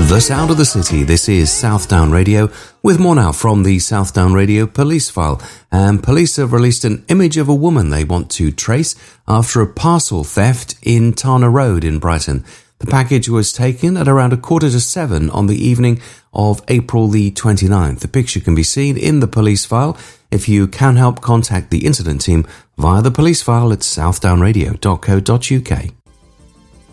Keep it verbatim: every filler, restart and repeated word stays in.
The sound of the city. This is Southdown Radio with more now from the Southdown Radio police file. And police have released an image of a woman they want to trace after a parcel theft in Tana Road in Brighton. The package was taken at around a quarter to seven on the evening of April the twenty-ninth. The picture can be seen in the police file. If you can help, contact the incident team via the police file at southdown radio dot co dot uk.